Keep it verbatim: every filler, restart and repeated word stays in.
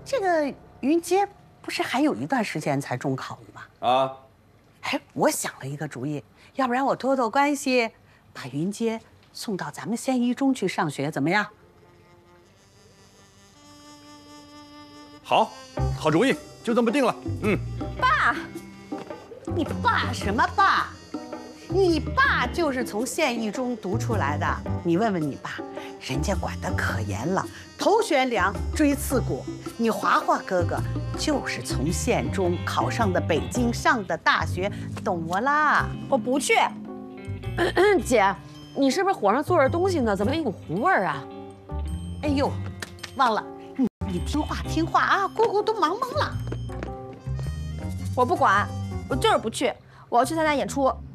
这个云阶不是还有一段时间才中考呢吗？啊，哎，我想了一个主意，要不然我托托关系，把云阶送到咱们县一中去上学，怎么样？ 好，好主意，就这么定了。嗯， 爸，你爸什么爸？你爸就是从县一中读出来的。你问问你爸，人家管得可严了，头悬梁，锥刺股。你华华哥哥就是从县中考上的北京上的大学，懂我啦？ 我不去。 姐，你是不是火上做着东西呢？怎么有股糊味儿啊？ 哎呦，忘了，你你听话听话啊，姑姑都忙懵了。 我不管，我就是不去，我要去参加演出。